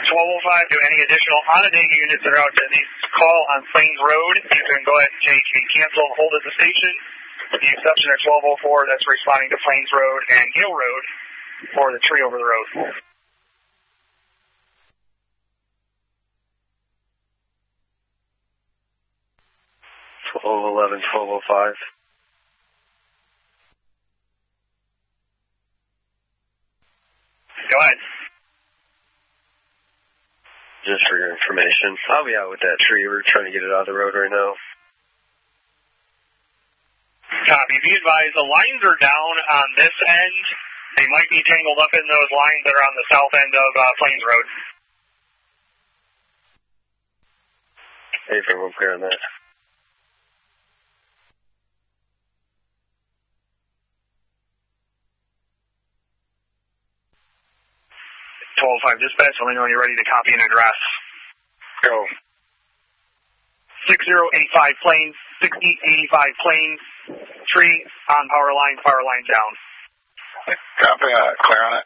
1205, do any additional on-a-day units that are out to at least call on Plains Road. You can go ahead and change and cancel and hold at the station. With the exception of 1204, that's responding to Plains Road and Hill Road for the tree over the road. 1211, 1205. Go ahead. Just for your information, I'll be out with that tree. We're trying to get it out of the road right now. Copy. Be advised, the lines are down on this end. They might be tangled up in those lines that are on the south end of Plains Road. Hey, we're clear on that. Dispatch, let me know when you're ready to copy an address. Go. 6085 Plains, 6085 Plains, tree on power line down. Copy, clear on it.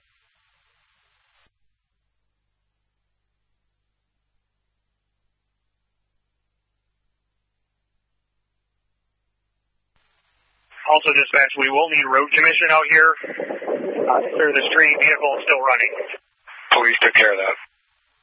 Also, dispatch, we will need road commission out here. Clear the street, vehicle is still running. Police took care of that.